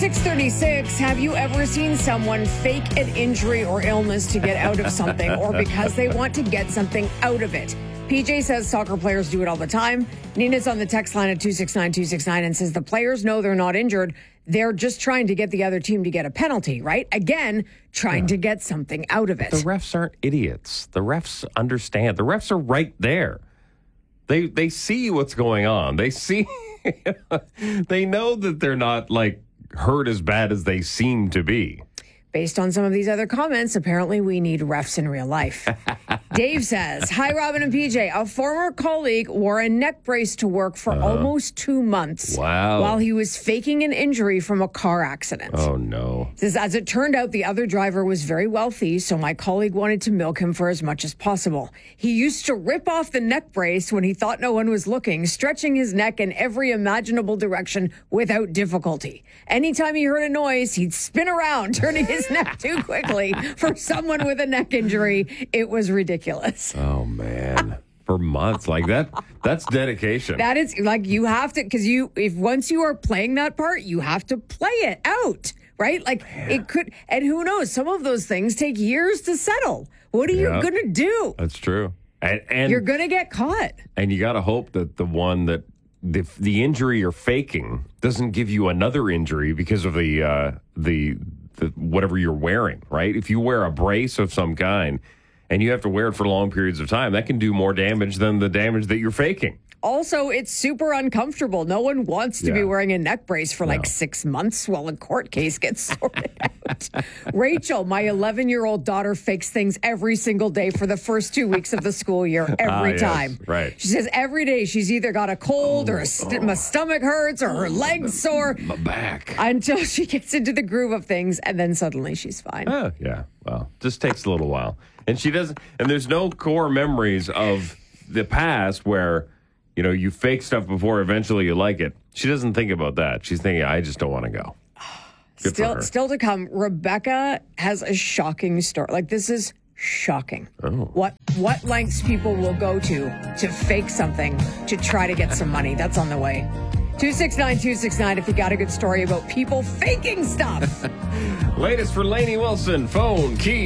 636, have you ever seen someone fake an injury or illness to get out of something or because they want to get something out of it? PJ says soccer players do it all the time. Nina's on the text line at 269-269 and says the players know they're not injured. They're just trying to get the other team to get a penalty, right? Again, trying to get something out of it. The refs aren't idiots. The refs understand. The refs are right there. They see what's going on. They see, they know that they're not like hurt as bad as they seem to be. Based on some of these other comments, apparently we need refs in real life. Dave says, hi, Robin and PJ. A former colleague wore a neck brace to work for almost 2 months. Wow. While he was faking an injury from a car accident. Oh, no. Says, as it turned out, the other driver was very wealthy, so my colleague wanted to milk him for as much as possible. He used to rip off the neck brace when he thought no one was looking, stretching his neck in every imaginable direction without difficulty. Anytime he heard a noise, he'd spin around, turning his neck too quickly for someone with a neck injury. It was ridiculous. Oh, man. For months like that, that's dedication. That is like you have to, because if once you are playing that part, you have to play it out, right? Like it could, and who knows, some of those things take years to settle. What are you going to do? That's true. And you're going to get caught. And you got to hope that the one that the injury you're faking doesn't give you another injury because of the whatever you're wearing, right? If you wear a brace of some kind and you have to wear it for long periods of time, that can do more damage than the damage that you're faking. Also, it's super uncomfortable. No one wants to be wearing a neck brace for like 6 months while a court case gets sorted out. Rachel, my 11-year-old daughter fakes things every single day for the first 2 weeks of the school year, every time. Right. She says every day she's either got a cold or my stomach hurts or her legs sore. My back. Until she gets into the groove of things, and then suddenly she's fine. Yeah. Well, just takes a little while. And she doesn't, and there's no core memories of the past where, you know, you fake stuff before eventually you like it. She doesn't think about that. She's thinking, I just don't want to go. Still to come, Rebecca has a shocking story. Like, this is shocking. Oh. What lengths people will go to fake something to try to get some money. That's on the way. 269-269 if you got a good story about people faking stuff. Latest for Lainey Wilson. Phone key.